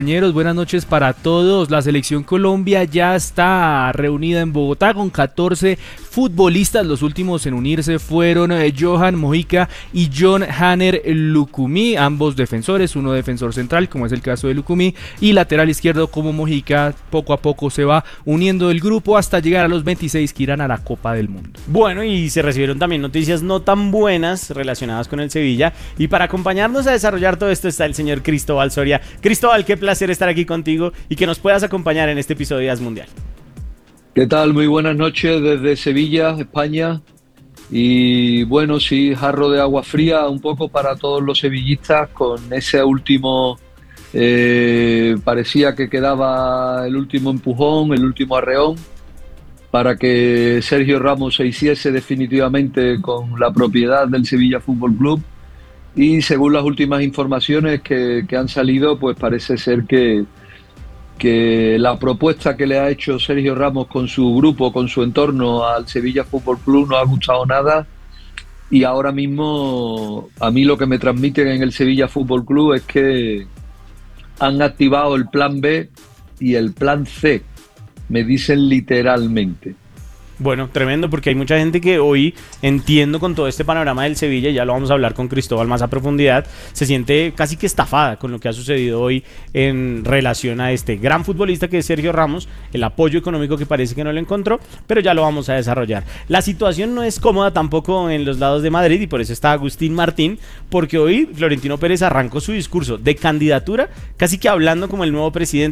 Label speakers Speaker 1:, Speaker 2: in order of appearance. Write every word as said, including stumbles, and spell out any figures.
Speaker 1: Compañeros, buenas noches para todos. La selección Colombia ya está reunida en Bogotá con catorce futbolistas. Los últimos en unirse fueron eh, Johan Mojica y John Hanner Lucumí, ambos defensores, uno defensor central, como es el caso de Lucumí, y lateral izquierdo como Mojica. Poco a poco se va uniendo el grupo hasta llegar a los veintiséis que irán a la Copa del Mundo.
Speaker 2: Bueno, y se recibieron también noticias no tan buenas relacionadas con el Sevilla. Y para acompañarnos a desarrollar todo esto está el señor Cristóbal Soria. Cristóbal, qué placer estar aquí contigo y que nos puedas acompañar en este episodio de As Mundial.
Speaker 3: ¿Qué tal? Muy buenas noches desde Sevilla, España. Y bueno, sí, jarro de agua fría un poco para todos los sevillistas con ese último, eh, parecía que quedaba el último empujón, el último arreón para que Sergio Ramos se hiciese definitivamente con la propiedad del Sevilla Fútbol Club. Y según las últimas informaciones que, que han salido, pues parece ser que, que la propuesta que le ha hecho Sergio Ramos con su grupo, con su entorno al Sevilla Fútbol Club no ha gustado nada. Y ahora mismo a mí lo que me transmiten en el Sevilla Fútbol Club es que han activado el plan B y el plan C, me dicen literalmente.
Speaker 2: Bueno, tremendo, porque hay mucha gente que hoy, entiendo con todo este panorama del Sevilla, ya lo vamos a hablar con Cristóbal más a profundidad, se siente casi que estafada con lo que ha sucedido hoy en relación a este gran futbolista que es Sergio Ramos, el apoyo económico que parece que no lo encontró, pero ya lo vamos a desarrollar. La situación no es cómoda tampoco en los lados de Madrid y por eso está Agustín Martín, porque hoy Florentino Pérez arrancó su discurso de candidatura, casi que hablando como el nuevo presidente